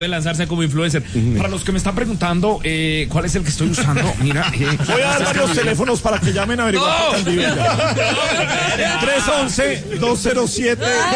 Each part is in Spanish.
de lanzarse como influencer. Para los que me están preguntando cuál es el que estoy usando, mira. Voy a dar varios teléfonos para que llamen a averiguar por Candibella. 311-207.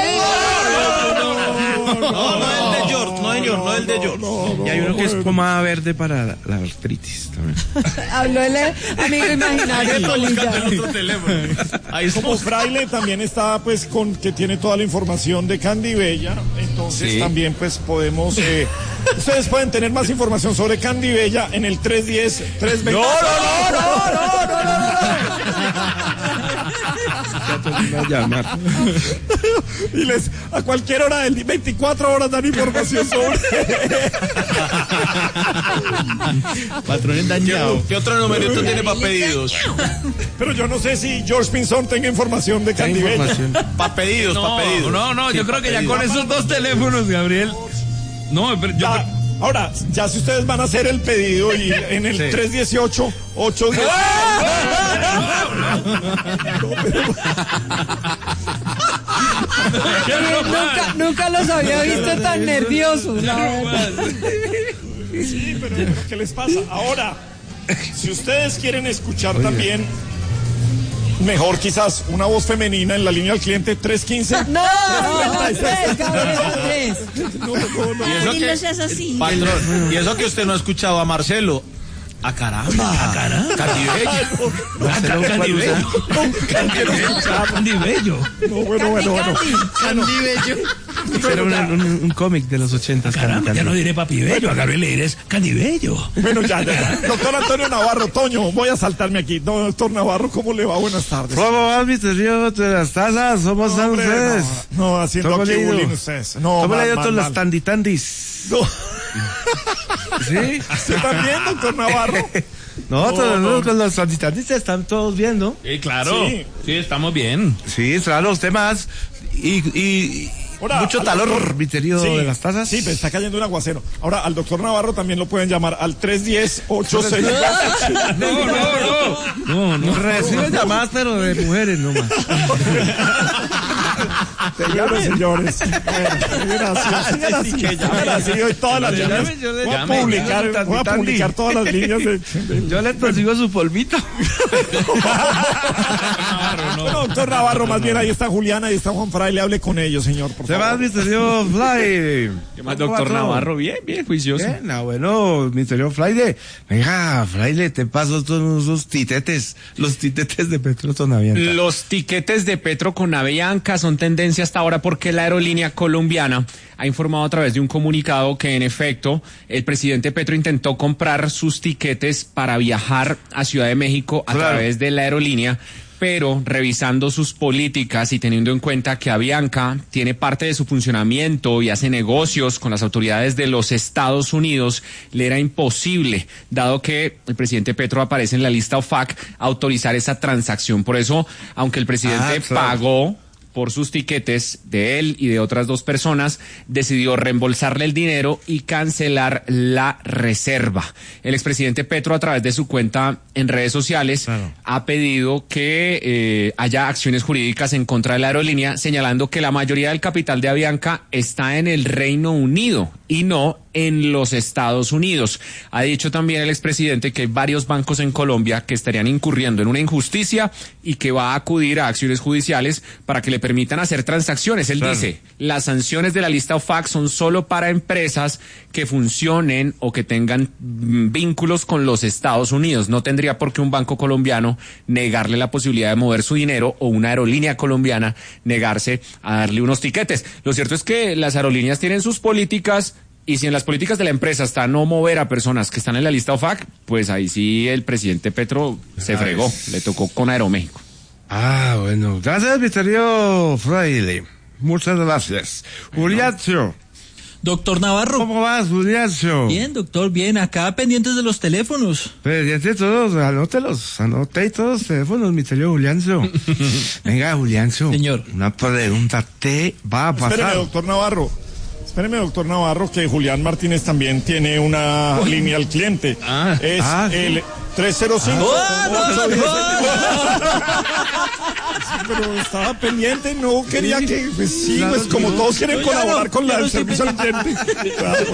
No el de George. Y hay uno que es pomada verde para la artritis también. Habló el amigo imaginario de Polilla. Ahí como Fraile también está pues con que tiene toda la información de Candibella, entonces sí. También pues podemos ustedes pueden tener más información sobre Candibella en el 310-320. No. Y a cualquier hora del día, 24 horas dan información sobre. Patrones dañados. ¿Qué otro numerito tiene para pedidos? Pero yo no sé si George Pinzón tenga información de Candibella. Para pedidos, No, yo creo que ya con esos dos teléfonos, Gabriel. No, pero yo. Ahora, ya si ustedes van a hacer el pedido y en el 318 810. Nunca los había visto tan nerviosos, la verdad. Sí, pero ¿qué les pasa? Ahora, si ustedes quieren escuchar también mejor quizás una voz femenina en la línea al cliente 315. No, 3, Gabriel, 3. No. Y eso que, así. Patrón, y eso que usted no ha escuchado a Marcelo. Caramba. Candibello. No, bueno. Candibello. Era un cómic de los 80. Caramba, ya no diré papibello, a Gabriel le diré Candibello. Bueno, ya. Doctor Antonio Navarro, Toño, voy a saltarme aquí. Doctor Navarro, ¿cómo le va? Buenas tardes. ¿Cómo va, misterio de las tazas? ¿Cómo están ustedes? No, haciendo aquí bullying ustedes. No, ¿cómo le ha ido todos los tanditandis? No. ¿Sí? ¿Usted también, doctor Navarro? No, con los tanditandis están todos viendo. Sí, claro. Sí, estamos bien. Sí, claro, los temas y ahora, mucho calor, misterio de las tazas. Sí, pero está cayendo un aguacero. Ahora, al doctor Navarro también lo pueden llamar al 310-86. No. Recibe llamadas, pero de mujeres nomás. Señores. Gracias. Hoy todas las líneas. Voy a publicar todas las líneas. Yo le consigo su polvito. Bueno, doctor Navarro, más bien ahí está Juliana, ahí está Juan Fraile, hable con ellos, señor, por favor. ¿Se va, misterio Fly? ¿Qué más, doctor Navarro? Bien, juicioso. Bueno, misterio Fraile. Venga, Fraile, te paso todos esos titetes, los titetes de Petro con Avianca. Los tiquetes de Petro con Avianca son tendencia hasta ahora porque la aerolínea colombiana ha informado a través de un comunicado que en efecto el presidente Petro intentó comprar sus tiquetes para viajar a Ciudad de México a través de la aerolínea, pero revisando sus políticas y teniendo en cuenta que Avianca tiene parte de su funcionamiento y hace negocios con las autoridades de los Estados Unidos, le era imposible, dado que el presidente Petro aparece en la lista OFAC, autorizar esa transacción. Por eso, aunque el presidente pagó por sus tiquetes de él y de otras dos personas, decidió reembolsarle el dinero y cancelar la reserva. El expresidente Petro, a través de su cuenta en redes sociales, ha pedido que haya acciones jurídicas en contra de la aerolínea, señalando que la mayoría del capital de Avianca está en el Reino Unido y no en los Estados Unidos. Ha dicho también el expresidente que hay varios bancos en Colombia que estarían incurriendo en una injusticia y que va a acudir a acciones judiciales para que le permitan hacer transacciones. Él dice, las sanciones de la lista OFAC son solo para empresas que funcionen o que tengan vínculos con los Estados Unidos. No tendría por qué un banco colombiano negarle la posibilidad de mover su dinero o una aerolínea colombiana negarse a darle unos tiquetes. Lo cierto es que las aerolíneas tienen sus políticas. Y si en las políticas de la empresa está no mover a personas que están en la lista OFAC, pues ahí sí el presidente Petro se fregó, le tocó con Aeroméxico. Bueno, gracias, misterio Fraile. Muchas gracias. Julián. Doctor Navarro. ¿Cómo vas, Julián? Bien, doctor, bien. Acá pendientes de los teléfonos. Pendientes todos, anote todos los teléfonos, misterio Julián. Venga, Julián. Señor. Una pregunta te va a pasar. Espéreme, doctor Navarro, que Julián Martínez también tiene una línea al cliente. El 305. Pero estaba pendiente, no quería que... Pues sí, pues como todos quieren colaborar con el servicio al cliente.